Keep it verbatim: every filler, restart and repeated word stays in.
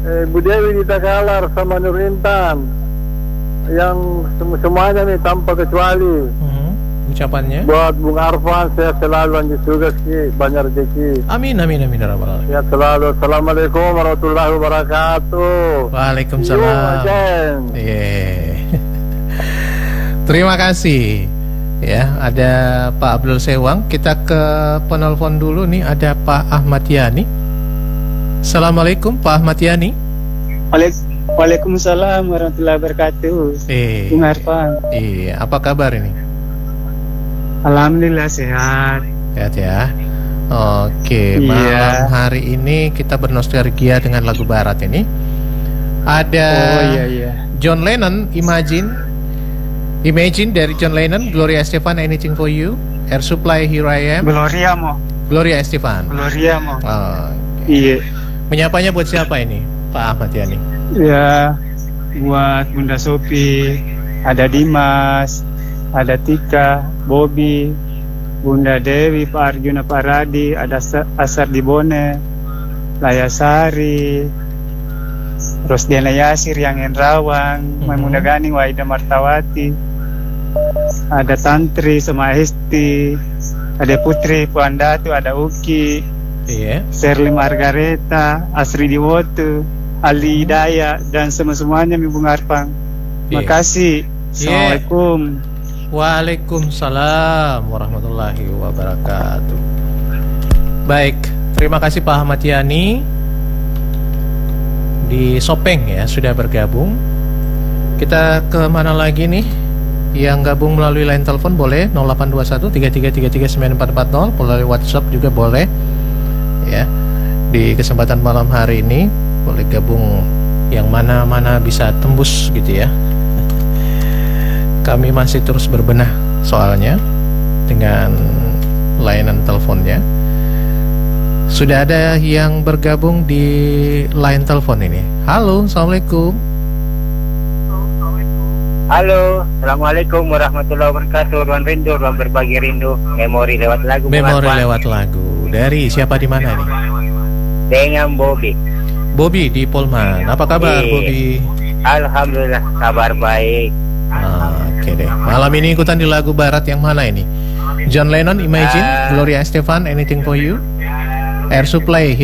eh, Bu Dewi di Takalar sama Nur Intan, yang sem- semuanya nih tanpa kecuali. Hmm, ucapannya. Buat Bung Arfan, saya selalu lanjut tugas sih, banyak rezeki. Amin amin amin ya rabbal alamin. Ya selalu. Assalamualaikum warahmatullahi wabarakatuh. Waalaikumsalam. You again. Yeah. Terima kasih. Ya, ada Pak Abdul Sewang. Kita ke penelpon dulu nih, ada Pak Ahmad Yani. Assalamualaikum Pak Ahmad Yani. Waalaikumsalam warahmatullahi wabarakatuh. Eh, Bung Arfan. Iya, apa kabar ini? Alhamdulillah sehat. Sehat ya. Oke, Iya. malam hari ini kita bernostalgia dengan lagu barat ini. Ada Oh iya iya. John Lennon, Imagine. Imagine dari John Lennon, Gloria Estefan, Anything for You, Air Supply, Here I Am, Gloria mo. Gloria Estefan. Gloria mo. Oh, Iya. menyapanya buat siapa ini, Pak Ahmad Yani? Ya, buat Bunda Sopi, ada Dimas, ada Tika, Bobby, Bunda Dewi, Pak Arjuna, Pak Radi, ada Sa- Asar Dibone, Layasari, Rosdiana Yasir, yang Enrawang, Mhm. Maimuna Ganing, Waida Martawati, ada Tantri sama Hesti, ada Putri, Puan Datu, ada Uki, Iya. Sherly Margareta, Asri Diwotu, Ali Hidayah, dan semua-semuanya Mi Bung Arfan. Iya. Makasih. Assalamualaikum. Waalaikumsalam warahmatullahi wabarakatuh. Baik, terima kasih Pak Ahmad Yani di Sopeng ya, sudah bergabung. Kita ke mana lagi nih? Yang gabung melalui line telepon boleh nol delapan dua satu tiga tiga tiga tiga sembilan empat empat nol, melalui WhatsApp juga boleh. Ya. Di kesempatan malam hari ini boleh gabung, yang mana-mana bisa tembus gitu ya. Kami masih terus berbenah soalnya dengan layanan teleponnya. Sudah ada yang bergabung di line telepon ini. Halo, Assalamualaikum. Halo, Assalamualaikum warahmatullahi wabarakatuh. Ruang rindu, ruang berbagi rindu. Memori lewat lagu. Memori Bung Arfan. lewat lagu. Dari siapa, di mana nih? Dengan Bobby. Bobby di Polman. Apa kabar, Iya. Bobby? Alhamdulillah, kabar baik. Oke deh. Malam ini ikutan di lagu barat yang mana ini? John Lennon, Imagine, Ah. Gloria Estefan, Anything for You, Air Supply,